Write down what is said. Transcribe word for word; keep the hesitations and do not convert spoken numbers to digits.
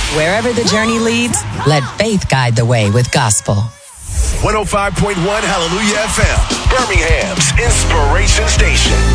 Wherever the journey leads, let faith guide the way with gospel. one oh five point one Hallelujah F M, Birmingham's inspiration station.